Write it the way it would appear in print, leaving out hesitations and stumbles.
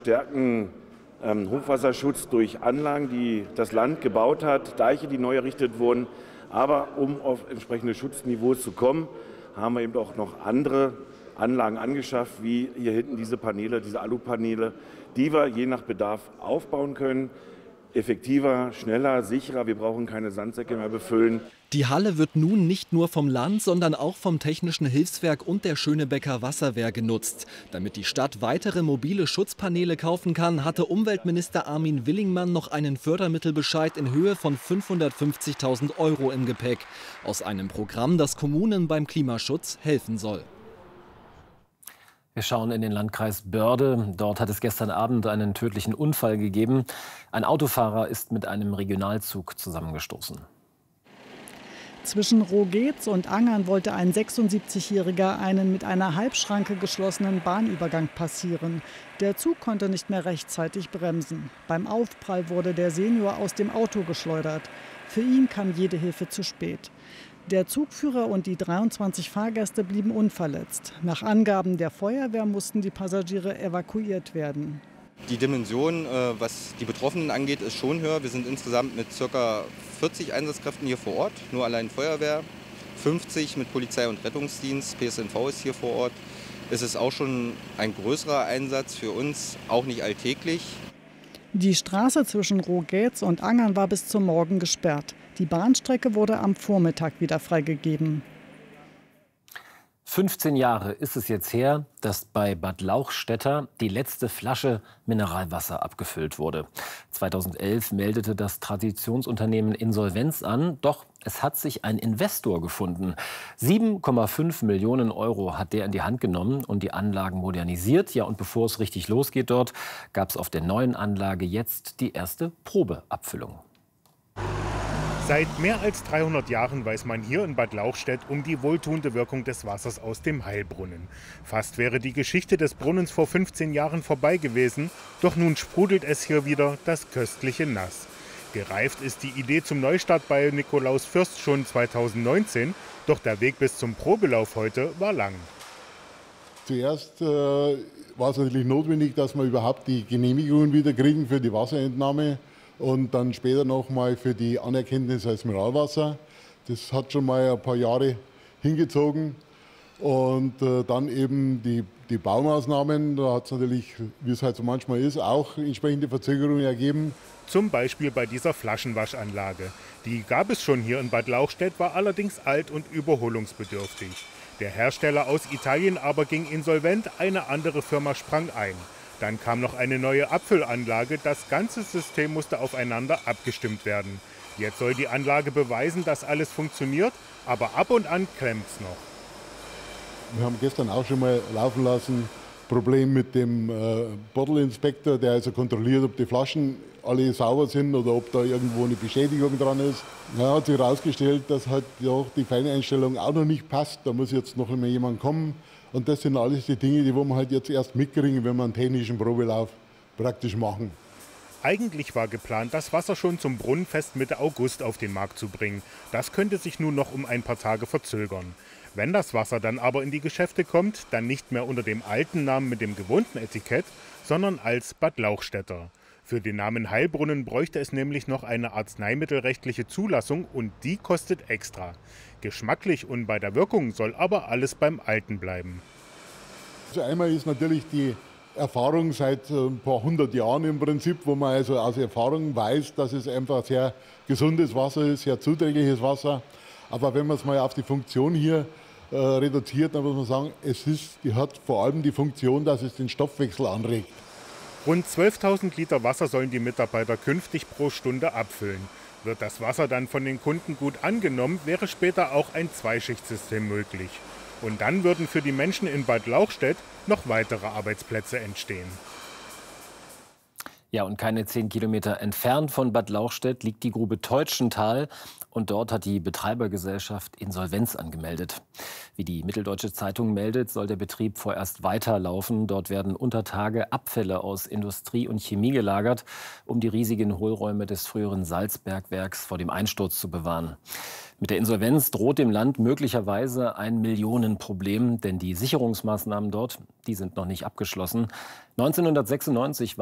Stärken Hochwasserschutz durch Anlagen, die das Land gebaut hat, Deiche, die neu errichtet wurden. Aber um auf entsprechende Schutzniveaus zu kommen, haben wir eben auch noch andere Anlagen angeschafft, wie hier hinten diese Paneele, diese Alupaneele, die wir je nach Bedarf aufbauen können. Effektiver, schneller, sicherer. Wir brauchen keine Sandsäcke mehr befüllen. Die Halle wird nun nicht nur vom Land, sondern auch vom Technischen Hilfswerk und der Schönebecker Wasserwehr genutzt. Damit die Stadt weitere mobile Schutzpaneele kaufen kann, hatte Umweltminister Armin Willingmann noch einen Fördermittelbescheid in Höhe von 550.000 € im Gepäck. Aus einem Programm, das Kommunen beim Klimaschutz helfen soll. Wir schauen in den Landkreis Börde. Dort hat es gestern Abend einen tödlichen Unfall gegeben. Ein Autofahrer ist mit einem Regionalzug zusammengestoßen. Zwischen Rogetz und Angern wollte ein 76-Jähriger einen mit einer Halbschranke geschlossenen Bahnübergang passieren. Der Zug konnte nicht mehr rechtzeitig bremsen. Beim Aufprall wurde der Senior aus dem Auto geschleudert. Für ihn kam jede Hilfe zu spät. Der Zugführer und die 23 Fahrgäste blieben unverletzt. Nach Angaben der Feuerwehr mussten die Passagiere evakuiert werden. Die Dimension, was die Betroffenen angeht, ist schon höher. Wir sind insgesamt mit ca. 40 Einsatzkräften hier vor Ort, nur allein Feuerwehr, 50 mit Polizei und Rettungsdienst, PSNV ist hier vor Ort. Es ist auch schon ein größerer Einsatz für uns, auch nicht alltäglich. Die Straße zwischen Rogetz und Angern war bis zum Morgen gesperrt. Die Bahnstrecke wurde am Vormittag wieder freigegeben. 15 Jahre ist es jetzt her, dass bei Bad Lauchstätter die letzte Flasche Mineralwasser abgefüllt wurde. 2011 meldete das Traditionsunternehmen Insolvenz an, doch es hat sich ein Investor gefunden. 7,5 Millionen € hat der in die Hand genommen und die Anlagen modernisiert. Ja, und bevor es richtig losgeht dort, gab es auf der neuen Anlage jetzt die erste Probeabfüllung. Seit mehr als 300 Jahren weiß man hier in Bad Lauchstädt um die wohltuende Wirkung des Wassers aus dem Heilbrunnen. Fast wäre die Geschichte des Brunnens vor 15 Jahren vorbei gewesen, doch nun sprudelt es hier wieder das köstliche Nass. Gereift ist die Idee zum Neustart bei Nikolaus Fürst schon 2019, doch der Weg bis zum Probelauf heute war lang. Zuerst war es natürlich notwendig, dass wir überhaupt die Genehmigungen wieder kriegen für die Wasserentnahme. Und dann später nochmal für die Anerkenntnis als Mineralwasser. Das hat schon mal ein paar Jahre hingezogen. Und dann eben die Baumaßnahmen. Da hat es natürlich, wie es halt so manchmal ist, auch entsprechende Verzögerungen ergeben. Zum Beispiel bei dieser Flaschenwaschanlage. Die gab es schon hier in Bad Lauchstädt, war allerdings alt und überholungsbedürftig. Der Hersteller aus Italien aber ging insolvent, eine andere Firma sprang ein. Dann kam noch eine neue Abfüllanlage. Das ganze System musste aufeinander abgestimmt werden. Jetzt soll die Anlage beweisen, dass alles funktioniert, aber ab und an klemmt's noch. Wir haben gestern auch schon mal laufen lassen, Problem mit dem Bottle Inspector, der also kontrolliert, ob die Flaschen alle sauber sind oder ob da irgendwo eine Beschädigung dran ist. Da hat sich herausgestellt, dass halt ja, die Feineinstellung auch noch nicht passt. Da muss jetzt noch einmal jemand kommen. Und das sind alles die Dinge, die wir halt jetzt erst mitkriegen, wenn wir einen technischen Probelauf praktisch machen. Eigentlich war geplant, das Wasser schon zum Brunnenfest Mitte August auf den Markt zu bringen. Das könnte sich nun noch um ein paar Tage verzögern. Wenn das Wasser dann aber in die Geschäfte kommt, dann nicht mehr unter dem alten Namen mit dem gewohnten Etikett, sondern als Bad Lauchstätter. Für den Namen Heilbrunnen bräuchte es nämlich noch eine arzneimittelrechtliche Zulassung und die kostet extra. Geschmacklich und bei der Wirkung soll aber alles beim Alten bleiben. Also einmal ist natürlich die Erfahrung seit ein paar hundert Jahren im Prinzip, wo man also aus Erfahrung weiß, dass es einfach sehr gesundes Wasser ist, sehr zuträgliches Wasser. Aber wenn man es mal auf die Funktion hier reduziert, dann muss man sagen, die hat vor allem die Funktion, dass es den Stoffwechsel anregt. Rund 12.000 Liter Wasser sollen die Mitarbeiter künftig pro Stunde abfüllen. Wird das Wasser dann von den Kunden gut angenommen, wäre später auch ein Zweischichtsystem möglich. Und dann würden für die Menschen in Bad Lauchstädt noch weitere Arbeitsplätze entstehen. Ja, und keine 10 Kilometer entfernt von Bad Lauchstädt liegt die Grube Teutschenthal. Und dort hat die Betreibergesellschaft Insolvenz angemeldet. Wie die Mitteldeutsche Zeitung meldet, soll der Betrieb vorerst weiterlaufen. Dort werden unter Tage Abfälle aus Industrie und Chemie gelagert, um die riesigen Hohlräume des früheren Salzbergwerks vor dem Einsturz zu bewahren. Mit der Insolvenz droht dem Land möglicherweise ein Millionenproblem, denn die Sicherungsmaßnahmen dort, die sind noch nicht abgeschlossen. 1996